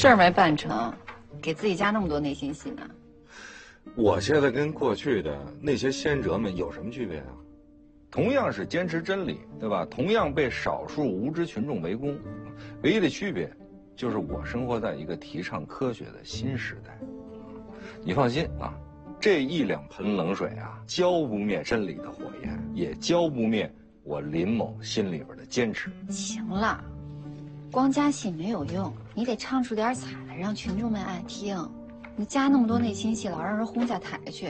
事儿没办成，给自己加那么多内心戏呢？ 我现在跟过去的那些先哲们有什么区别啊？同样是坚持真理，对吧？同样被少数无知群众围攻，唯一的区别就是我生活在一个提倡科学的新时代。你放心啊，这1、2盆冷水啊，浇不灭真理的火焰，也浇不灭我林某心里边的坚持。 行了，光加戏没有用，你得唱出点彩来，让群众们爱听。你加那么多内心戏，老让人轰下台去。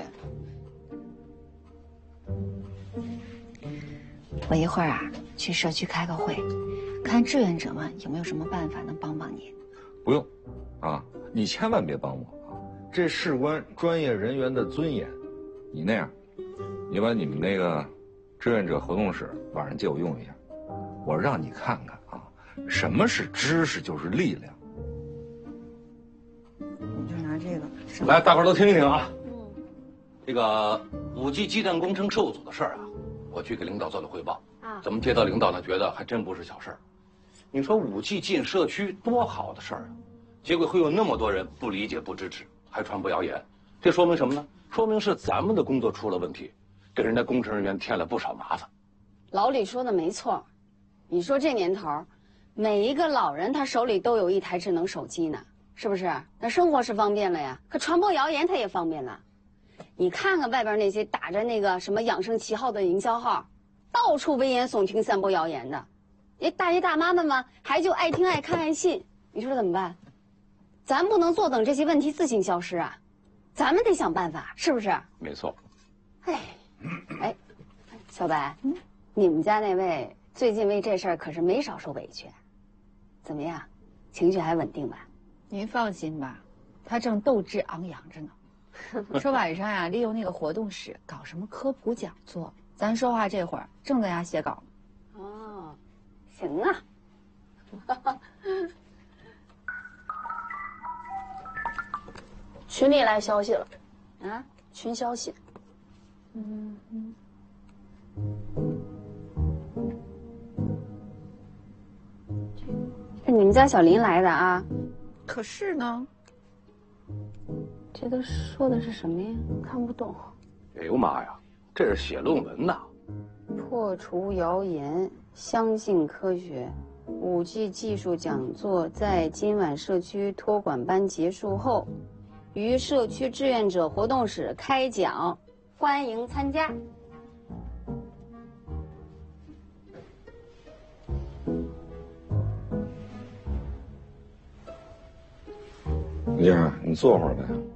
我一会儿啊去社区开个会，看志愿者们有没有什么办法能帮帮你。 不用，啊，你千万别帮我啊！这事关专业人员的尊严。你那样，你把你们那个志愿者活动室晚上借我用一下，我让你看看啊，什么是知识就是力量。 你就拿这个。 来，大伙儿都听一听啊。这个5G 基站工程受阻的事儿啊，我去给领导做了汇报。咱们接到领导呢，觉得还真不是小事儿。你说5G 进社区多好的事儿啊，结果会有那么多人不理解、不支持，还传播谣言。这说明什么呢？说明是咱们的工作出了问题，给人家工程人员添了不少麻烦。 老李说的没错，你说这年头，每一个老人他手里都有一台智能手机呢，是不是？那生活是方便了呀，可传播谣言他也方便了。你看看外边那些打着那个什么养生旗号的营销号，到处危言耸听、散播谣言的，那大爷大妈们嘛，还就爱听、爱看、爱信。你说怎么办？咱不能坐等这些问题自行消失啊，咱们得想办法，是不是？ 没错。 哎，小白，你们家那位最近为这事儿可是没少受委屈，怎么样？情绪还稳定吧？ 您放心吧，他正斗志昂扬着呢。说晚上呀，利用那个活动室搞什么科普讲座。咱说话这会儿正在家写稿。 哦，行啊。群里来消息了，啊，群消息。是你们家小林来的啊？ 可是呢， 这都说的是什么呀？看不懂。 哎呦妈呀，这是写论文呐！ 破除谣言，相信科学。5G 技术讲座在今晚社区托管班结束后，于社区志愿者活动室开讲，欢迎参加。 李静，你坐会儿呗。